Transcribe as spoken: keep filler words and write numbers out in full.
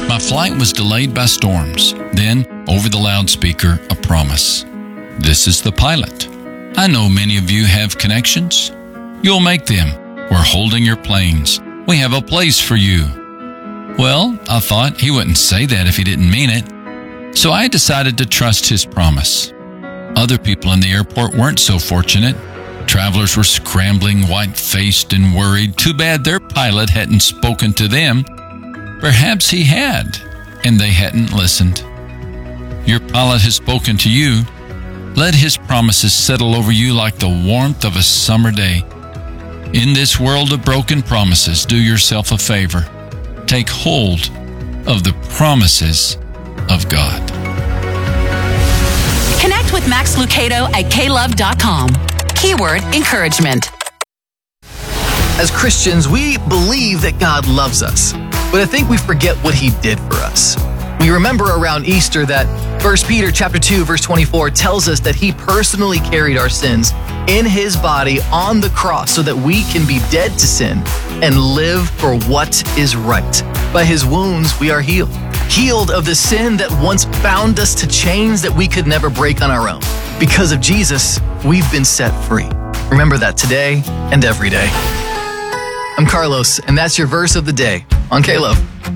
My flight was delayed by storms. Then, over the loudspeaker, a promise. This is the pilot. I know many of you have connections. You'll make them. We're holding your planes. We have a place for you. Well, I thought he wouldn't say that if he didn't mean it. So I decided to trust his promise. Other people in the airport weren't so fortunate. Travelers were scrambling, white-faced and worried. Too bad their pilot hadn't spoken to them. Perhaps he had, and they hadn't listened. Your pilot has spoken to you. Let his promises settle over you like the warmth of a summer day. In this world of broken promises, do yourself a favor. Take hold of the promises of God. Connect with Max Lucado at k love dot com. Keyword encouragement. As Christians, we believe that God loves us, but I think we forget what He did for us. We remember around Easter that First Peter chapter two, verse twenty-four tells us that He personally carried our sins in His body on the cross so that we can be dead to sin and live for what is right. By His wounds, we are healed. Healed of the sin that once bound us to chains that we could never break on our own. Because of Jesus, we've been set free. Remember that today and every day. I'm Carlos, and that's your verse of the day on K-Love.